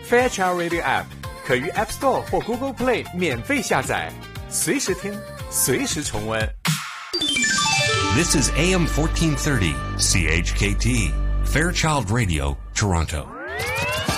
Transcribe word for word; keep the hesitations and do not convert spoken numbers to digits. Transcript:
Fairchild Radio App 可于 App Store 或 Google Play 免费下载，随时听，随时重温。 This is A M fourteen thirty, C H K T, Fairchild Radio, Toronto.